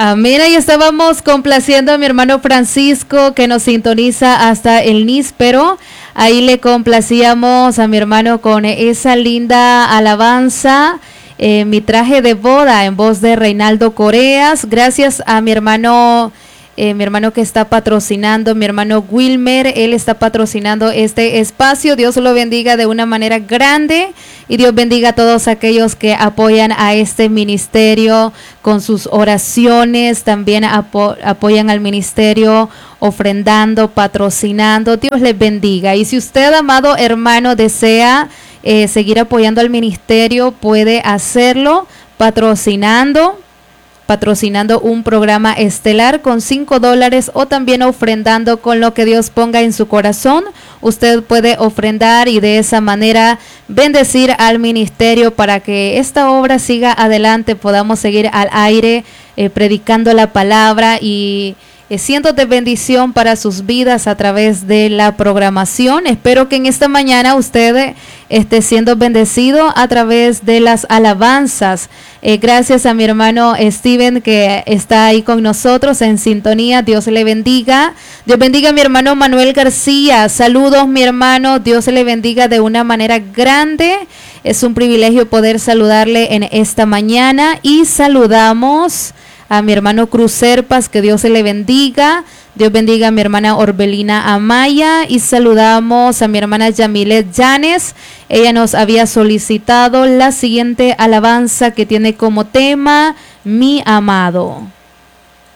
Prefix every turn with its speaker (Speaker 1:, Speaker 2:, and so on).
Speaker 1: Amén, ahí estábamos complaciendo a mi hermano Francisco que nos sintoniza hasta el níspero. Ahí le complacíamos a mi hermano con esa linda alabanza, mi traje de boda, en voz de Reinaldo Coreas. Gracias a mi hermano que está patrocinando, mi hermano Wilmer, él está patrocinando este espacio. Dios lo bendiga de una manera grande y Dios bendiga a todos aquellos que apoyan a este ministerio con sus oraciones, también apoyan al ministerio ofrendando, patrocinando. Dios les bendiga. Y si usted, amado hermano, desea seguir apoyando al ministerio, puede hacerlo patrocinando un programa estelar con $5 o también ofrendando con lo que Dios ponga en su corazón. Usted puede ofrendar y de esa manera bendecir al ministerio para que esta obra siga adelante, podamos seguir al aire predicando la palabra y siendo de bendición para sus vidas a través de la programación. Espero que en esta mañana usted esté siendo bendecido a través de las alabanzas. Gracias a mi hermano Steven que está ahí con nosotros en sintonía. Dios le bendiga. Dios bendiga a mi hermano Manuel García. Saludos, mi hermano. Dios le bendiga de una manera grande. Es un privilegio poder saludarle en esta mañana y saludamos a mi hermano Cruz Serpas, que Dios se le bendiga. Dios bendiga a mi hermana Orbelina Amaya y saludamos a mi hermana Yamilet Llanes. Ella nos había solicitado la siguiente alabanza que tiene como tema Mi Amado.